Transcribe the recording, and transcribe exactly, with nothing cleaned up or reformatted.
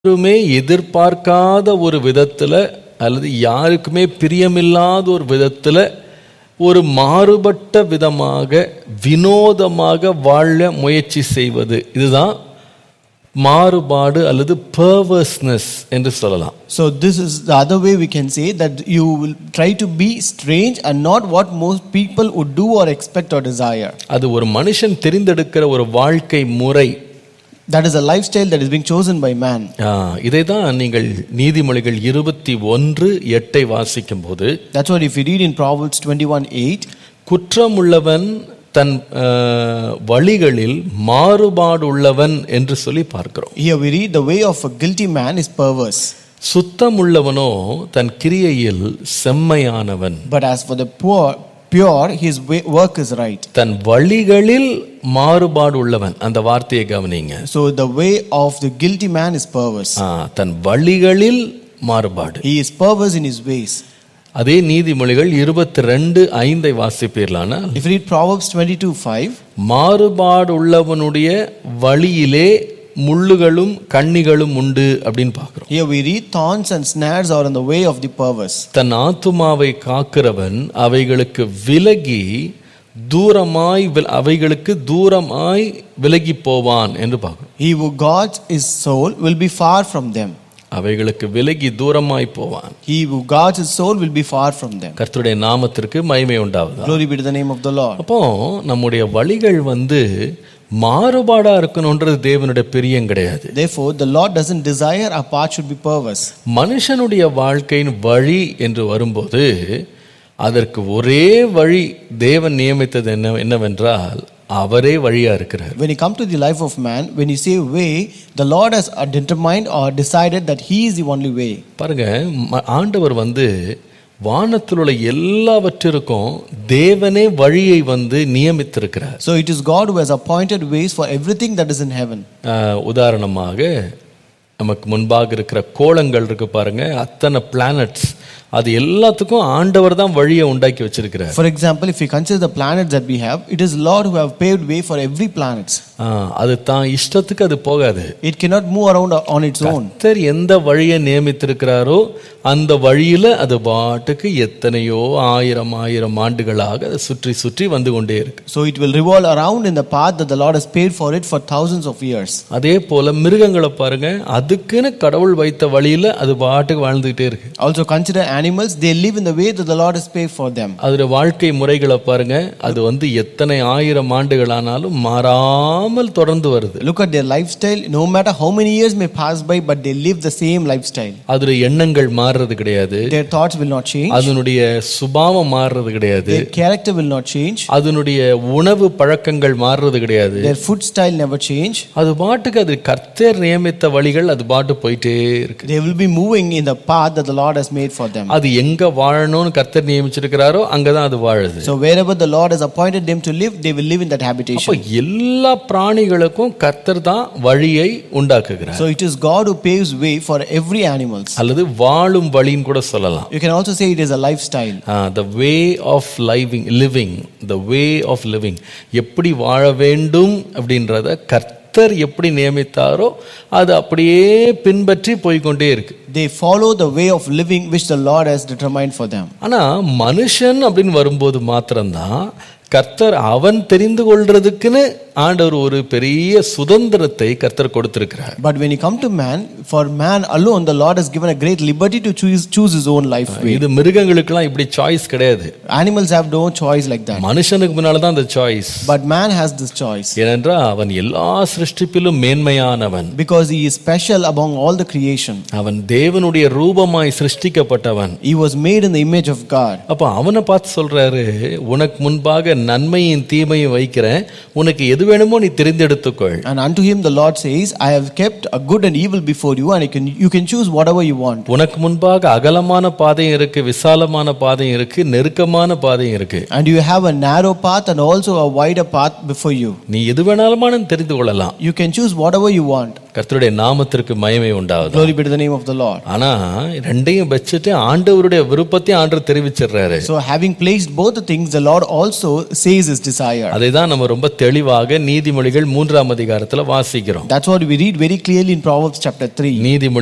யாருமே எதிர்பார்க்காத ஒரு விதத்துல அல்லது யாருக்குமே பிரியமில்லாத ஒரு விதத்துல ஒரு மாறுபட்ட விதமாக வினோதமாக வாழ முயற்சி செய்வது, இதுதான் மாறுபாடு அல்லது perverseness என்று சொல்லலாம். So this is the other way we can say that you will try to be strange and not what most people would do or expect or desire. அது ஒரு மனுஷன் தெரிந்தெடுக்கிற ஒரு வாழ்க்கை முறை. That is a lifestyle that is being chosen by man. இதை தான் நீங்கள் நீதிமொழிகள் இருபத்தி ஒன்று எட்டை வாசிக்கும் போது, That's what if you read in Proverbs twenty-one eight, குற்றமுள்ளவன் தன் வழிகளில் மாறுபாடு உள்ளவன் என்று சொல்லி பார்க்கிறோம். Here we read the way of a guilty man is perverse. சுத்தமுள்ளவனோ than கிரியையில் செம்மையானவன். But as for the poor pure, his way, work is right. தன் வழிகளில் மாறுபாடு உள்ளவன், அந்த வார்த்தையை கவனிங்க. So the way of the guilty man is perverse. தன் வழிகளில் மாறுபாடு. He is perverse in his ways. அதே நீதிமொழிகள் இருபத்தி ரெண்டு ஐந்தை வாசிப்பீர்களானா, if you read Proverbs twenty-two five, மாறுபாடு உள்ளவனுடைய வழியிலே முள்ளுகளும் கண்ணிகளும் உண்டு அப்படின்னு பார்க்கிறோம். Here we read thorns and snares are in the way of the perverse. தன் ஆத்துமாவை காக்கிறவன் அவைகளுக்கு விலகி தூரமாய் அவைகளுக்கு தூரமாய் விலகி போவான் என்று பார்க்கிறோம். He who guards his soul will be far from them. அவைகளுக்கு விலகி தூரமாய் போவான். He who guards his soul will be far from them. கர்த்தருடைய நாமத்திற்கு மகிமை உண்டாவதாக. Glory be to the name of the Lord. அப்போ நம்முடைய வழிகள் வந்து மாறுபாடா இருக்கணும்ன்றது தேவனுடைய பிரியம் கிடையாது. Therefore the Lord doesn't desire our path should be perverse. மனுஷனுடைய வாழ்க்கையின் வழி என்று வரும்போது அதற்கு ஒரே வழி தேவன் நியமித்தது என்ன என்னவென்றால் அவரே வழியா இருக்கிறார். When you come to the life of man, when you say way, the Lord has determined or decided that he is the only way. பாருங்க, ஆண்டவர் வந்து வானத்தில் உள்ள எல்லாவற்றிற்கும் தேவனே வழியை வந்து நியமித்திருக்கிறார். So it is God who has appointed ways for everything that is in heaven. உதாரணமாக நமக்கு முன்பாக இருக்கிற கோளங்கள் இருக்கு பாருங்க, அத்தனை பிளானட்ஸ், அது எல்லாத்துக்கும் ஆண்டவர் தான் வழியை உண்டாக்கி வச்சிருக்கிறார். For example, if we consider the planets that we have, it is Lord who have paved way for every planets. அது தான் இஷ்டத்துக்கு அது போகாது. It cannot move around on its own. கர்த்தர் எந்த வழியை நியமித்திருக்கிறாரோ அந்த வழியில அது பாட்டுக்கு எத்தனையோ ஆயிரம் ஆயிரம் ஆண்டுகளாக அதை சுற்றி சுற்றி வந்து கொண்டே இருக்கு. So it will revolve around in the path that the Lord has paved for it for thousands of years. அதே போல மிருகங்களை பாருங்க, அதுக்குன்னு கடவுள் வைத்த வழியில அது பாட்டுக்கு வாழ்ந்துகிட்டே இருக்கு. Also consider animals, they live in the way that the Lord has paved for them. அதோட வாழ்க்கை முறைகளை பாருங்க, அது வந்து எத்தனை ஆயிரம் ஆண்டுகள் ஆனாலும் மாறாமல் தொடர்ந்து வருது. Look at their lifestyle, no matter how many years may pass by, but they live the same lifestyle. அதோட எண்ணங்கள் மாறுறது கிடையாது. Their thoughts will not change. அதனுடைய சுபாவம் மாறுறது கிடையாது. Their character will not change. அதனுடைய உணவு பழக்கங்கள் மாறுறது கிடையாது. Their food style never change. அது பாட்டுக்கு அது கர்த்தர் நியமித்த வழிகள், அது பாட்டு போயிட்டே இருக்கு. They will be moving in the path that the Lord has made for them. அது எங்க வாழணும்னு கர்த்தர் நியமிச்சிருக்கிறாரோ அங்கதான் அது வாழுது. So wherever the Lord has appointed them to live, they will live in that habitation. அப்ப எல்லா பிராணிகளுக்கும் கர்த்தர் தான் வழியை உண்டாக்குகிறார். So it is God who paves way for every animals. அல்லது வாழும் வழின்னு கூட சொல்லலாம். You can also say it is a lifestyle. the way of living living the way of living எப்படி வாழ வேண்டும் அப்படின்றத கர்த்தர் எப்படி நியமித்தாரோ அது அப்படியே பின்பற்றி போய்கொண்டே இருக்கு. They follow the way of living which the Lord has determined for them. ஆனா மனுஷன் அப்படின்னு வரும்போது மாத்திரம்தான் கர்த்தர் அவன் தெரிந்து கொள்றதுக்குன்னு ஆண்டவர் ஒரு பெரிய சுதந்திரத்தை கர்த்தர் கொடுத்திருக்கிறார். But when you come to man, for man alone the Lord has given a great liberty to choose choose his own life way. இது மிருகங்களுக்குலாம் இப்படி சாய்ஸ் கிடையாது. Animals have no choice like that. மனுஷனுக்கு முன்னால தான் அந்த choice. But man has this choice. ஏனென்றால் அவன் எல்லா சிருஷ்டிப்பிலும் மேன்மையானவன். Because he is special among all the creation. அவன் தேவனுடைய ரூபமாய் சிருஷ்டிக்கப்பட்டவன். He was made in the image of God. அப்ப அவனை பார்த்து சொல்றாரு, உனக்கு முன்பாக நன்மையும் தீமையும் வைக்கிறேன், உனக்கு எது வேணுமோ நீ தெரிந்தெடுத்துக்கொள். And unto him the Lord says, I have kept a good and evil before you, and you can you can choose whatever you want. உனக்கு முன்பாக அகலமான பாதையும் இருக்கு, விசாலமான பாதையும் இருக்கு, நெருக்கமான பாதையும் இருக்கு. And you have a narrow path and also a wider path before you. நீ எது வேணாலும் தெரிந்து கொள்ளலாம். You can choose whatever you want. கர்த்தருடைய நாமத்திற்கு மகிமை உண்டாகுது. Glory be to the name of the Lord. ஆனா ரெண்டையும் வச்சுட்டு ஆண்டவருடைய விருப்பத்தையும் ஆண்டவர் தெரிவிச்சிடுறாரு. So having placed both the things, the Lord also says his desire. அதை தான் நம்ம ரொம்ப தெளிவாக நீதிமொழிகள் மூன்றாம் அதிகாரத்துல வாசிக்கிறோம். That's what we read very clearly in Proverbs chapter three. நீதிமொழி